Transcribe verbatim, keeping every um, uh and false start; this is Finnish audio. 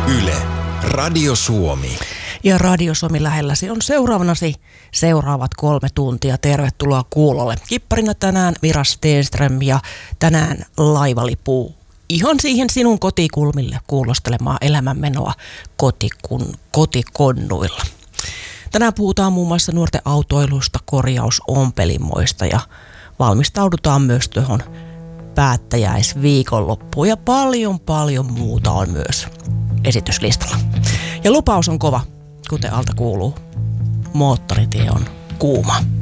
Yle, Radio Suomi. Ja Radio Suomi lähelläsi on seuraavanasi seuraavat kolme tuntia. Tervetuloa kuulolle. Kipparina tänään Mira Stenström ja tänään laivalipuu ihan siihen sinun kotikulmille kuulostelemaan elämänmenoa kotikun, kotikonnuilla. Tänään puhutaan muun muassa nuorten autoilusta, korjausompelimoista ja valmistaudutaan myös tuohon päättäjäisviikonloppuun ja paljon paljon muuta on myös esityslistalla. Ja lupaus on kova, kuten alta kuuluu. Moottoritie on kuuma.